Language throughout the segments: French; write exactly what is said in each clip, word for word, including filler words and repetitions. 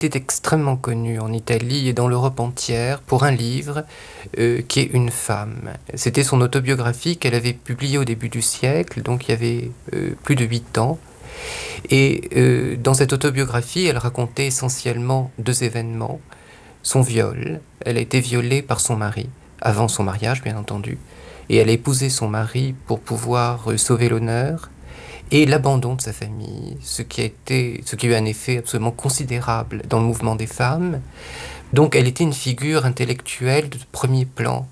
était extrêmement connu en Italie et dans l'Europe entière pour un livre euh, qui est Une femme. C'était son autobiographie qu'elle avait publiée au début du siècle, donc il y avait euh, plus de huit ans. Et euh, dans cette autobiographie, elle racontait essentiellement deux événements. Son viol, elle a été violée par son mari, avant son mariage bien entendu, et elle a épousé son mari pour pouvoir euh, sauver l'honneur, et l'abandon de sa famille, ce qui a été, ce qui a eu un effet absolument considérable dans le mouvement des femmes. Donc elle était une figure intellectuelle de premier plan.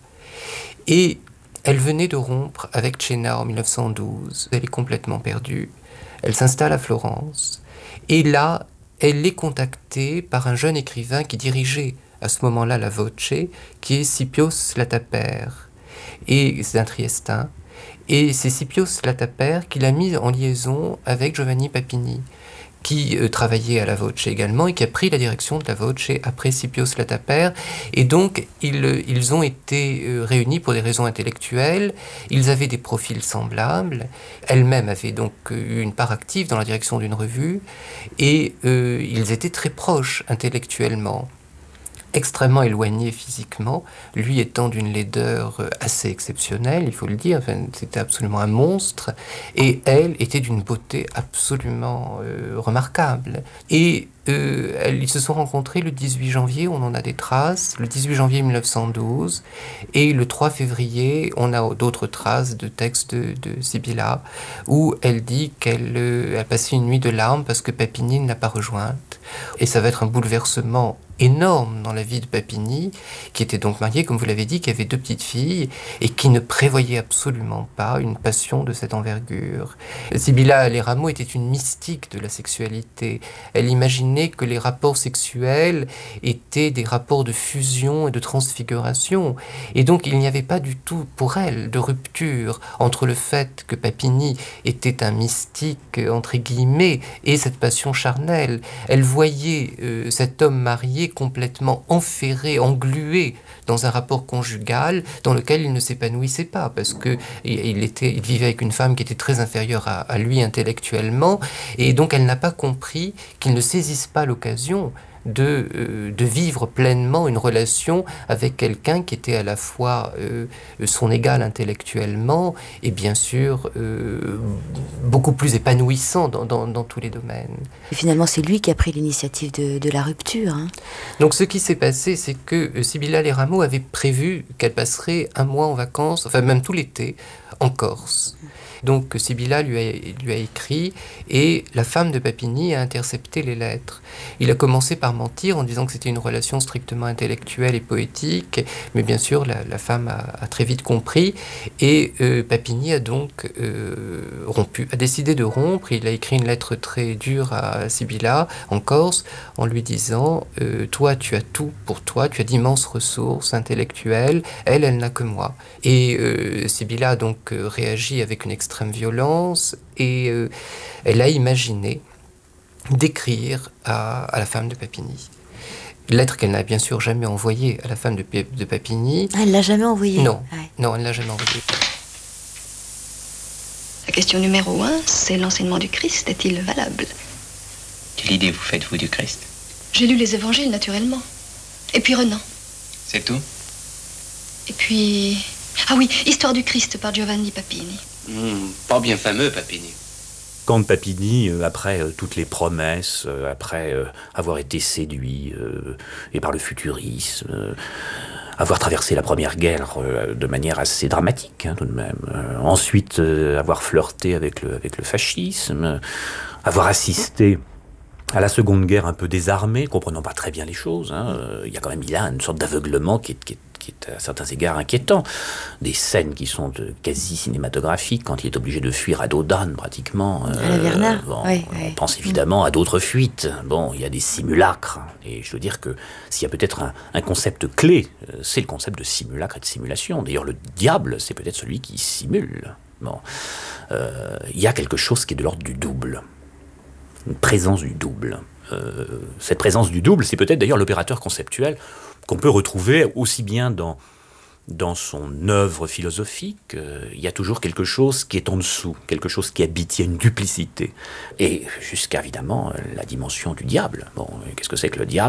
Et elle venait de rompre avec Cena en mille neuf cent douze. Elle est complètement perdue. Elle s'installe à Florence. Et là, elle est contactée par un jeune écrivain qui dirigeait à ce moment-là la Voce, qui est Scipios Latapère. Et c'est un Triestin. Et c'est Scipios Latapère qui l'a mis en liaison avec Giovanni Papini, qui euh, travaillait à la Voce également et qui a pris la direction de la Voce après Scipios Latapère. Et donc, ils, ils ont été euh, réunis pour des raisons intellectuelles. Ils avaient des profils semblables. Elle-même avait donc eu une part active dans la direction d'une revue. Et euh, ils étaient très proches intellectuellement, extrêmement éloigné physiquement, lui étant d'une laideur assez exceptionnelle, il faut le dire, enfin, c'était absolument un monstre, et elle était d'une beauté absolument euh, remarquable. Et euh, elles, ils se sont rencontrés le dix-huit janvier, on en a des traces, le dix-huit janvier mille neuf cent douze, et le trois février, on a d'autres traces de textes de, de Sibylla, où elle dit qu'elle euh, a passé une nuit de larmes parce que Papini ne l'a pas rejointe. Et ça va être un bouleversement énorme dans la vie de Papini, qui était donc marié, comme vous l'avez dit, qui avait deux petites filles et qui ne prévoyait absolument pas une passion de cette envergure. Sibylla Leramo était une mystique de la sexualité. Elle imaginait que les rapports sexuels étaient des rapports de fusion et de transfiguration. Et donc il n'y avait pas du tout pour elle de rupture entre le fait que Papini était un mystique, entre guillemets, et cette passion charnelle. Elle voyait euh, cet homme marié complètement enferré, englué dans un rapport conjugal dans lequel il ne s'épanouissait pas, parce que il, était, il vivait avec une femme qui était très inférieure à, à lui intellectuellement, et donc elle n'a pas compris qu'il ne saisisse pas l'occasion de, euh, de vivre pleinement une relation avec quelqu'un qui était à la fois euh, son égal intellectuellement et bien sûr euh, beaucoup plus épanouissant dans, dans, dans tous les domaines. Et finalement, c'est lui qui a pris l'initiative de, de la rupture. Hein. Donc ce qui s'est passé, c'est que euh, Sibylla Leramo avait prévu qu'elle passerait un mois en vacances, enfin même tout l'été, en Corse. Donc Sibylla lui a, lui a écrit et la femme de Papini a intercepté les lettres. Il a commencé par mentir en disant que c'était une relation strictement intellectuelle et poétique, mais bien sûr la, la femme a, a très vite compris et euh, Papini a donc euh, rompu, a décidé de rompre. Il a écrit une lettre très dure à Sibylla en Corse en lui disant euh, « Toi tu as tout pour toi, tu as d'immenses ressources intellectuelles, elle, elle n'a que moi ». Et euh, Sibylla a donc euh, réagi avec une extrême violence et euh, elle a imaginé d'écrire à, à la femme de Papini. Lettre qu'elle n'a bien sûr jamais envoyée à la femme de, de Papini. Ah, elle l'a jamais envoyée? Non, ouais. non, elle ne l'a jamais envoyée. La question numéro un, c'est l'enseignement du Christ est-il valable? Quelle idée vous faites-vous du Christ? J'ai lu les évangiles naturellement. Et puis Renan. C'est tout? Et puis... Ah oui, Histoire du Christ par Giovanni Papini. Mmh, pas bien fameux, Papini. Quand Papini, euh, après euh, toutes les promesses, euh, après euh, avoir été séduit euh, et par le futurisme, euh, avoir traversé la Première Guerre euh, de manière assez dramatique, hein, tout de même, euh, ensuite euh, avoir flirté avec le, avec le fascisme, euh, avoir assisté à la Seconde Guerre un peu désarmé, comprenant pas très bien les choses, hein, euh, il y a quand même il a une sorte d'aveuglement qui est, qui est qui est à certains égards inquiétant. Des scènes qui sont de, quasi cinématographiques, quand il est obligé de fuir à dos d'âne, pratiquement. À la Bernard, bon, oui, on oui. pense évidemment à d'autres fuites. Bon, il y a des simulacres. Et je veux dire que s'il y a peut-être un, un concept clé, c'est le concept de simulacre et de simulation. D'ailleurs, le diable, c'est peut-être celui qui simule. Bon, euh, il y a quelque chose qui est de l'ordre du double. Une présence du double. Euh, cette présence du double, c'est peut-être d'ailleurs l'opérateur conceptuel qu'on peut retrouver aussi bien dans, dans son œuvre philosophique, euh, il y a toujours quelque chose qui est en dessous, quelque chose qui habite, il y a une duplicité. Et jusqu'à, évidemment, la dimension du diable. Bon, qu'est-ce que c'est que le diable ?